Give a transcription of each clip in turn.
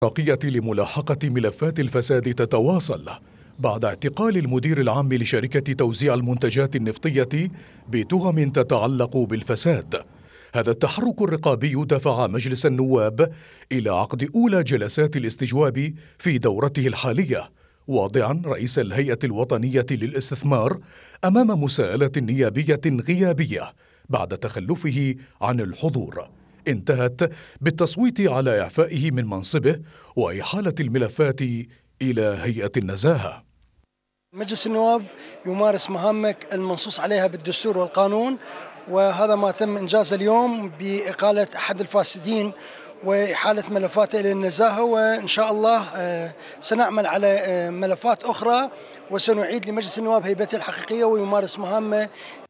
العراقية لملاحقة ملفات الفساد تتواصل بعد اعتقال المدير العام لشركة توزيع المنتجات النفطية بتهم تتعلق بالفساد. هذا التحرك الرقابي دفع مجلس النواب إلى عقد أولى جلسات الاستجواب في دورته الحالية، واضعا رئيس الهيئة الوطنية للاستثمار أمام مساءلة نيابية غيابية بعد تخلفه عن الحضور، انتهت بالتصويت على إعفائه من منصبه وإحالة الملفات إلى هيئة النزاهة. مجلس النواب يمارس مهامه المنصوص عليها بالدستور والقانون، وهذا ما تم إنجازه اليوم بإقالة أحد الفاسدين وإحالة ملفاته إلى النزاهة، وإن شاء الله سنعمل على ملفات أخرى وسنعيد لمجلس النواب هيبته الحقيقية ويمارس مهامه.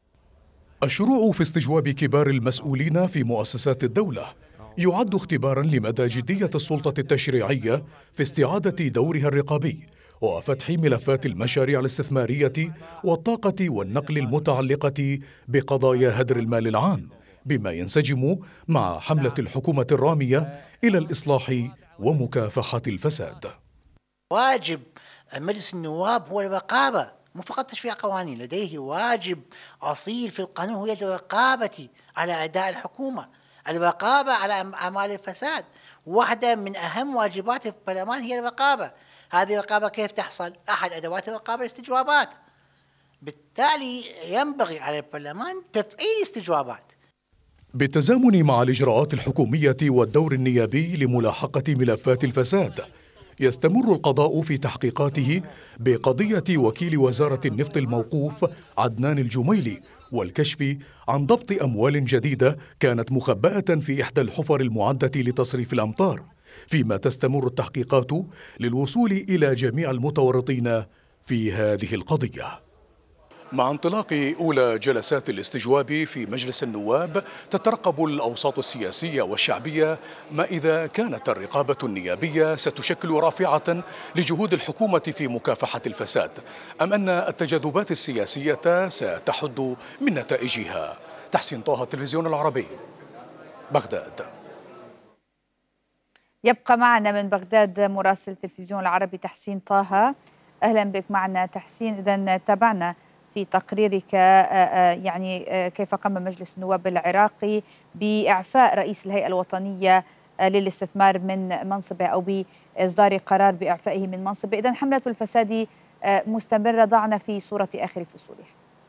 الشروع في استجواب كبار المسؤولين في مؤسسات الدولة يعد اختبارا لمدى جدية السلطة التشريعية في استعادة دورها الرقابي وفتح ملفات المشاريع الاستثمارية والطاقة والنقل المتعلقة بقضايا هدر المال العام، بما ينسجم مع حملة الحكومة الرامية إلى الإصلاح ومكافحة الفساد. واجب مجلس النواب هو الرقابة، مو فقط تشريع قوانين، لديه واجب أصيل في القانون هو الرقابة على أداء الحكومة، الرقابة على أعمال الفساد. واحدة من أهم واجبات البرلمان هي الرقابة. هذه الرقابة كيف تحصل؟ أحد أدوات الرقابة الاستجوابات، بالتالي ينبغي على البرلمان تفعيل استجوابات. بالتزامن مع الإجراءات الحكومية والدور النيابي لملاحقة ملفات الفساد، يستمر القضاء في تحقيقاته بقضية وكيل وزارة النفط الموقوف عدنان الجميلي والكشف عن ضبط أموال جديدة كانت مخبأة في إحدى الحفر المعدة لتصريف الأمطار، فيما تستمر التحقيقات للوصول إلى جميع المتورطين في هذه القضية. مع انطلاق أولى جلسات الاستجواب في مجلس النواب، تترقب الأوساط السياسية والشعبية ما إذا كانت الرقابة النيابية ستشكل رافعة لجهود الحكومة في مكافحة الفساد، أم أن التجاذبات السياسية ستحد من نتائجها. تحسين طه، التلفزيون العربي، بغداد. يبقى معنا من بغداد مراسل التلفزيون العربي تحسين طه. أهلا بك معنا تحسين. إذن تابعنا في تقريرك يعني كيف قام مجلس النواب العراقي بإعفاء رئيس الهيئة الوطنية للاستثمار من منصبه أو بإصدار قرار بإعفائه من منصبه. إذن حملة الفساد مستمرة، ضعنا في صورة آخر فصولها.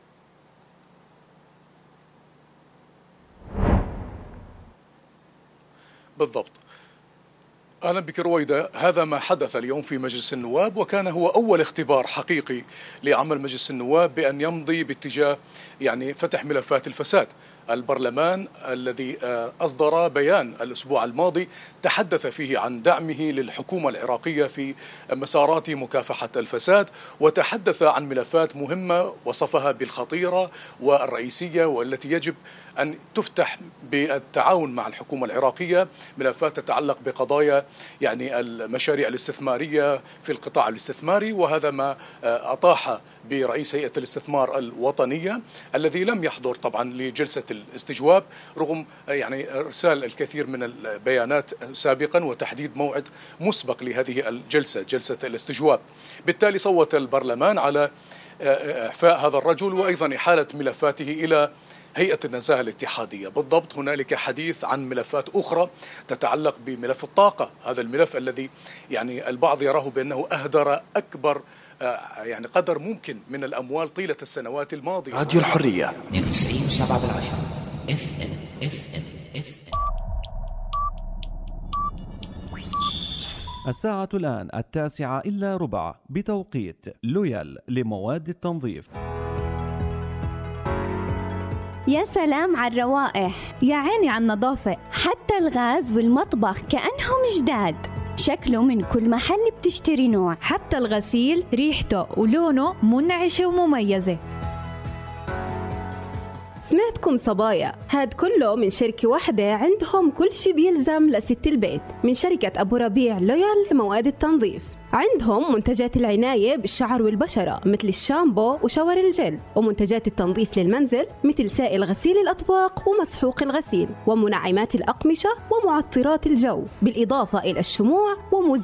بالضبط. أهلا بك رويدة. هذا ما حدث اليوم في مجلس النواب، وكان هو أول اختبار حقيقي لعمل مجلس النواب بأن يمضي باتجاه فتح ملفات الفساد. البرلمان الذي أصدر بيان الأسبوع الماضي تحدث فيه عن دعمه للحكومة العراقية في مسارات مكافحة الفساد، وتحدث عن ملفات مهمة وصفها بالخطيرة والرئيسية والتي يجب أن تفتح بالتعاون مع الحكومة العراقية، ملفات تتعلق بقضايا المشاريع الاستثمارية في القطاع الاستثماري. وهذا ما أطاح برئيس هيئة الاستثمار الوطنية الذي لم يحضر طبعا لجلسة الاستجواب رغم إرسال الكثير من البيانات سابقا وتحديد موعد مسبق لهذه الجلسة، جلسة الاستجواب. بالتالي صوت البرلمان على إعفاء هذا الرجل وأيضا إحالة ملفاته إلى هيئة النزاهة الاتحادية. بالضبط هنالك حديث عن ملفات أخرى تتعلق بملف الطاقة، هذا الملف الذي البعض يراه بأنه أهدر أكبر قدر ممكن من الأموال طيلة السنوات الماضية. راديو الحرية 92.7 FM. الساعة الآن 9:09 بتوقيت لويال لمواد التنظيف. يا سلام على الروائح، يا عيني على النظافة، حتى الغاز والمطبخ كأنهم جداد. شكله من كل محل بتشتري نوع، حتى الغسيل ريحته ولونه منعشة ومميزة. سمعتكم صبايا، هاد كله من شركة واحدة عندهم كل شي بيلزم لست البيت، من شركة أبو ربيع لويال لمواد التنظيف. عندهم منتجات العناية بالشعر والبشرة مثل الشامبو وشاور الجل، ومنتجات التنظيف للمنزل مثل سائل غسيل الأطباق ومسحوق الغسيل، ومنعمات الأقمشة ومعطرات الجو، بالإضافة إلى الشموع ومزيل